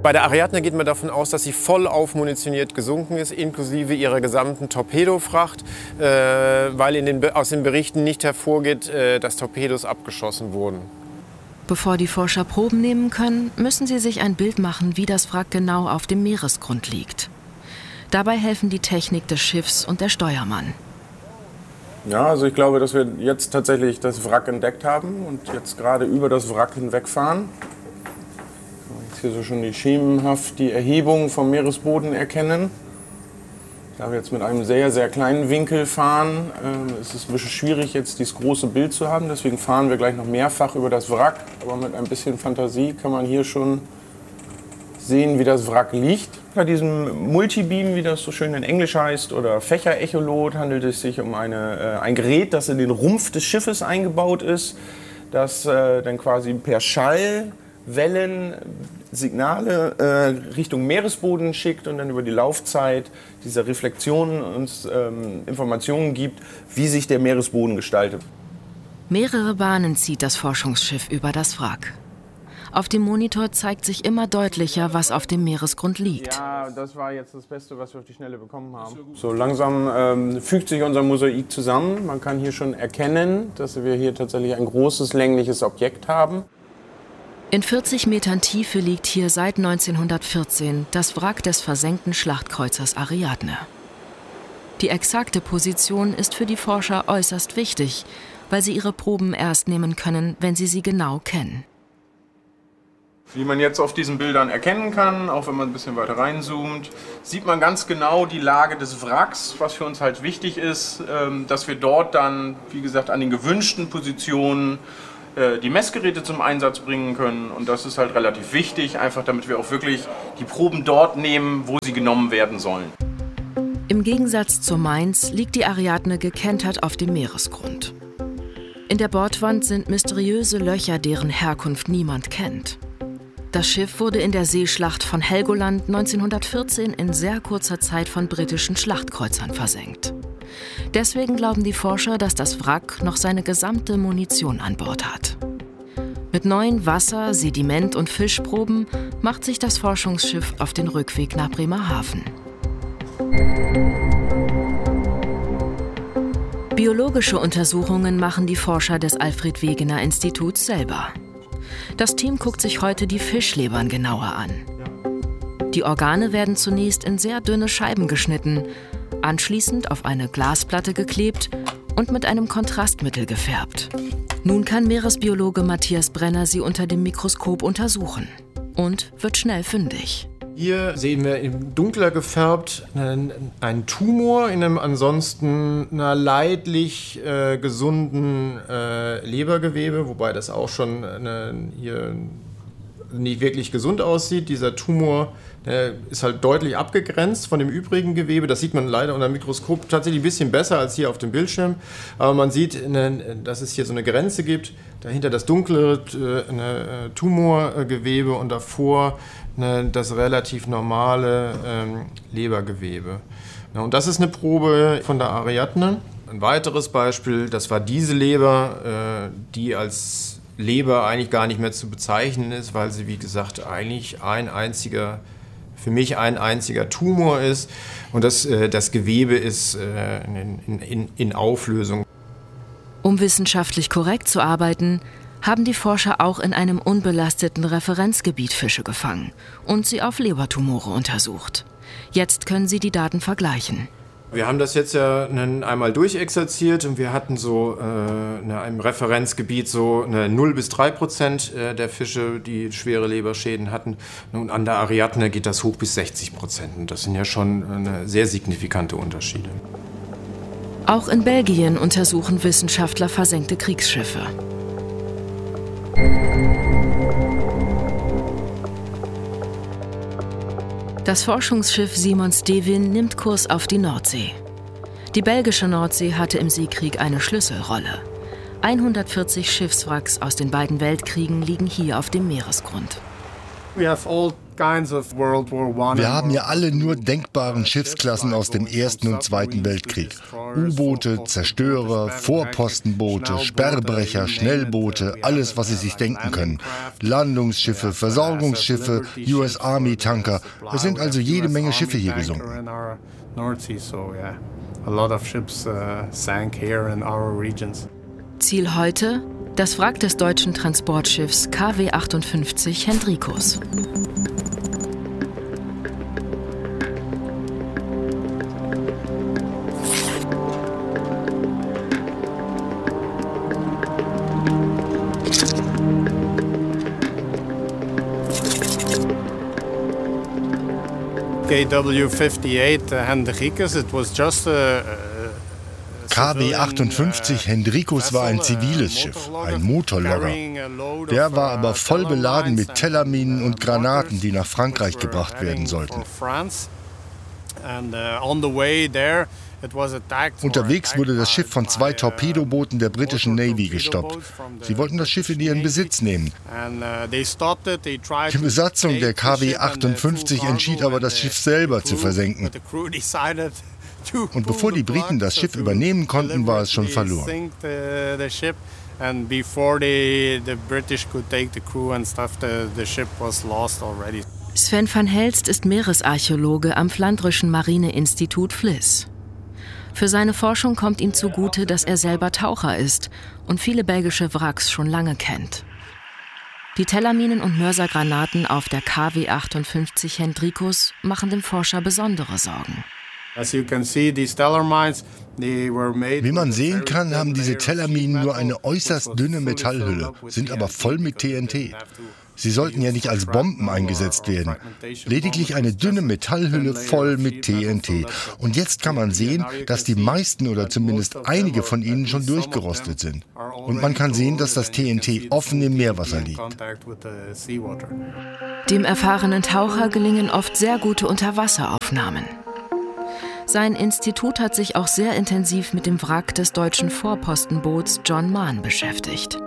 Bei der Ariadne geht man davon aus, dass sie voll aufmunitioniert gesunken ist, inklusive ihrer gesamten Torpedofracht, weil aus den Berichten nicht hervorgeht, dass Torpedos abgeschossen wurden. Bevor die Forscher Proben nehmen können, müssen sie sich ein Bild machen, wie das Wrack genau auf dem Meeresgrund liegt. Dabei helfen die Technik des Schiffs und der Steuermann. Ja, also ich glaube, dass wir jetzt tatsächlich das Wrack entdeckt haben und jetzt gerade über das Wrack hinwegfahren. Jetzt hier so schon schemenhaft die Erhebung vom Meeresboden erkennen. Da wir jetzt mit einem sehr, sehr kleinen Winkel fahren, ist es ein bisschen schwierig, jetzt dieses große Bild zu haben. Deswegen fahren wir gleich noch mehrfach über das Wrack. Aber mit ein bisschen Fantasie kann man hier schon sehen, wie das Wrack liegt. Bei diesem Multibeam, wie das so schön in Englisch heißt, oder Fächerecholot, handelt es sich um ein Gerät, das in den Rumpf des Schiffes eingebaut ist, das dann quasi per Schallwellen Signale Richtung Meeresboden schickt und dann über die Laufzeit dieser Reflexionen uns Informationen gibt, wie sich der Meeresboden gestaltet. Mehrere Bahnen zieht das Forschungsschiff über das Wrack. Auf dem Monitor zeigt sich immer deutlicher, was auf dem Meeresgrund liegt. Ja, das war jetzt das Beste, was wir auf die Schnelle bekommen haben. So langsam fügt sich unser Mosaik zusammen. Man kann hier schon erkennen, dass wir hier tatsächlich ein großes längliches Objekt haben. In 40 Metern Tiefe liegt hier seit 1914 das Wrack des versenkten Schlachtkreuzers Ariadne. Die exakte Position ist für die Forscher äußerst wichtig, weil sie ihre Proben erst nehmen können, wenn sie genau kennen. Wie man jetzt auf diesen Bildern erkennen kann, auch wenn man ein bisschen weiter reinzoomt, sieht man ganz genau die Lage des Wracks, was für uns halt wichtig ist, dass wir dort dann, wie gesagt, an den gewünschten Positionen die Messgeräte zum Einsatz bringen können. Und das ist halt relativ wichtig, einfach damit wir auch wirklich die Proben dort nehmen, wo sie genommen werden sollen. Im Gegensatz zur Mainz liegt die Ariadne gekentert auf dem Meeresgrund. In der Bordwand sind mysteriöse Löcher, deren Herkunft niemand kennt. Das Schiff wurde in der Seeschlacht von Helgoland 1914 in sehr kurzer Zeit von britischen Schlachtkreuzern versenkt. Deswegen glauben die Forscher, dass das Wrack noch seine gesamte Munition an Bord hat. Mit neuen Wasser-, Sediment- und Fischproben macht sich das Forschungsschiff auf den Rückweg nach Bremerhaven. Biologische Untersuchungen machen die Forscher des Alfred-Wegener-Instituts selber. Das Team guckt sich heute die Fischlebern genauer an. Die Organe werden zunächst in sehr dünne Scheiben geschnitten, anschließend auf eine Glasplatte geklebt und mit einem Kontrastmittel gefärbt. Nun kann Meeresbiologe Matthias Brenner sie unter dem Mikroskop untersuchen und wird schnell fündig. Hier sehen wir in dunkler gefärbt einen Tumor in einem ansonsten leidlich gesunden Lebergewebe, wobei das auch schon hier nicht wirklich gesund aussieht. Dieser Tumor ist halt deutlich abgegrenzt von dem übrigen Gewebe. Das sieht man leider unter dem Mikroskop tatsächlich ein bisschen besser als hier auf dem Bildschirm. Aber man sieht, dass es hier so eine Grenze gibt. Dahinter das dunkle Tumorgewebe und davor das relativ normale Lebergewebe. Und das ist eine Probe von der Ariadne. Ein weiteres Beispiel, das war diese Leber, die als Leber eigentlich gar nicht mehr zu bezeichnen ist, weil sie, wie gesagt, eigentlich für mich ein einziger Tumor ist. Und das Gewebe ist in Auflösung. Um wissenschaftlich korrekt zu arbeiten, haben die Forscher auch in einem unbelasteten Referenzgebiet Fische gefangen und sie auf Lebertumore untersucht. Jetzt können sie die Daten vergleichen. Wir haben das jetzt ja einmal durchexerziert und wir hatten so im Referenzgebiet so 0-3% der Fische, die schwere Leberschäden hatten. Und an der Ariadne geht das hoch bis 60%. Und das sind ja schon sehr signifikante Unterschiede. Auch in Belgien untersuchen Wissenschaftler versenkte Kriegsschiffe. Das Forschungsschiff Simon Stevin nimmt Kurs auf die Nordsee. Die belgische Nordsee hatte im Seekrieg eine Schlüsselrolle. 140 Schiffswracks aus den beiden Weltkriegen liegen hier auf dem Meeresgrund. We have all Wir haben ja alle nur denkbaren Schiffsklassen aus dem Ersten und Zweiten Weltkrieg. U-Boote, Zerstörer, Vorpostenboote, Sperrbrecher, Schnellboote, alles, was Sie sich denken können. Landungsschiffe, Versorgungsschiffe, US Army Tanker. Es sind also jede Menge Schiffe hier gesunken. Ziel heute? Das Wrack des deutschen Transportschiffs KW 58 Hendrikus. KW 58 Hendrikus, it was just a KW 58 Hendrikus war ein ziviles Schiff, ein Motorlogger. Der war aber voll beladen mit Tellerminen und Granaten, die nach Frankreich gebracht werden sollten. Unterwegs wurde das Schiff von 2 Torpedobooten der britischen Navy gestoppt. Sie wollten das Schiff in ihren Besitz nehmen. Die Besatzung der KW 58 entschied aber, das Schiff selber zu versenken. Und bevor die Briten das Schiff übernehmen konnten, war es schon verloren. Sven van Helst ist Meeresarchäologe am Flandrischen Marineinstitut Vlis. Für seine Forschung kommt ihm zugute, dass er selber Taucher ist und viele belgische Wracks schon lange kennt. Die Tellerminen und Mörsergranaten auf der KW 58 Hendrikus machen dem Forscher besondere Sorgen. Wie man sehen kann, haben diese Tellerminen nur eine äußerst dünne Metallhülle, sind aber voll mit TNT. Sie sollten ja nicht als Bomben eingesetzt werden. Lediglich eine dünne Metallhülle voll mit TNT. Und jetzt kann man sehen, dass die meisten oder zumindest einige von ihnen schon durchgerostet sind. Und man kann sehen, dass das TNT offen im Meerwasser liegt. Dem erfahrenen Taucher gelingen oft sehr gute Unterwasseraufnahmen. Sein Institut hat sich auch sehr intensiv mit dem Wrack des deutschen Vorpostenboots John Mahn beschäftigt.